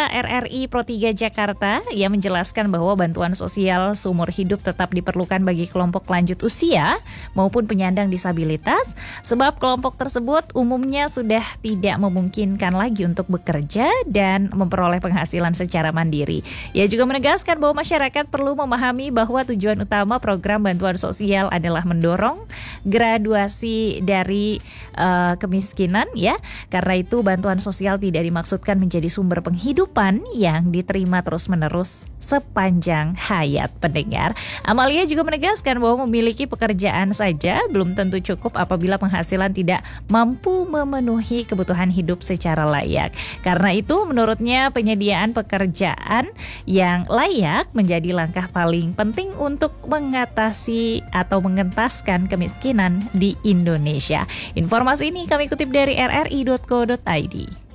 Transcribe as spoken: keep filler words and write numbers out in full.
Ketua R R I Pro tiga Jakarta, ia menjelaskan bahwa bantuan sosial seumur hidup tetap diperlukan bagi kelompok lanjut usia maupun penyandang disabilitas, sebab kelompok tersebut umumnya sudah tidak memungkinkan lagi untuk bekerja dan memperoleh penghasilan secara mandiri. Ia juga menegaskan bahwa masyarakat perlu memahami bahwa tujuan utama program bantuan sosial adalah mendorong graduasi dari uh, kemiskinan, ya. Karena itu bantuan sosial tidak dimaksudkan menjadi sumber penghidupan yang diterima terus-menerus sepanjang hayat pendengar. Amalia juga menegaskan bahwa memiliki pekerjaan saja belum tentu cukup apabila penghasilan tidak mampu memenuhi kebutuhan hidup secara layak. Karena itu menurutnya penyediaan pekerjaan yang layak menjadi langkah paling penting untuk mengatasi atau mengentaskan kemiskinan di Indonesia. Informasi ini kami kutip dari r r i dot co dot i d.